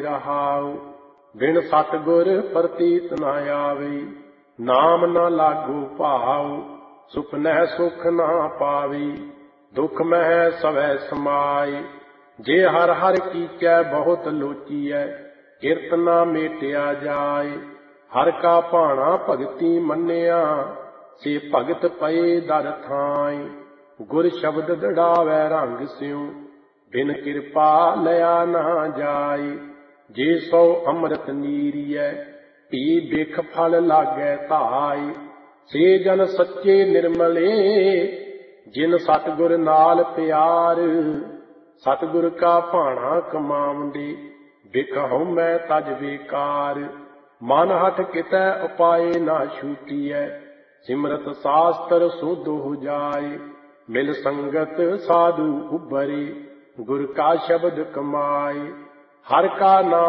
रहाओ। बिन सतगुर प्रतीत न आवे, नाम न लागो भाव। सुपनह सुख न पावी, दुख मह सवै समाए। जे हर हर कीचै बहुत लोचीऐ, किरत न मेटिया जाए। हर का भाणा भगति मन्निया, से भगत पए दर थाए। गुर शब्द दृढ़ावै रंग स्यों, बिन किरपा लया न जाए। जे सौ अमृत नीरियै, पी बिख फल लागै धाए। से जन सच्चे निर्मले, जिन सतगुर नाल प्यार। सतगुर का भाणा कमावंदे, बिख हउमै तज बेकार। मन हठ कितै उपाय ना छूटीऐ, सिमरत शास्त्र सुध हो जाए। मिल संगत साधु उबरे, गुर का शब्द कमाए। हर का नाम